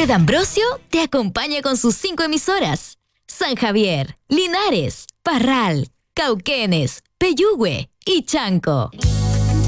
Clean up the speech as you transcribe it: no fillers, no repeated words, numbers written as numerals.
D'Ambrosio te acompaña con sus 5 emisoras. San Javier, Linares, Parral, Cauquenes, Peyúgue y Chanco.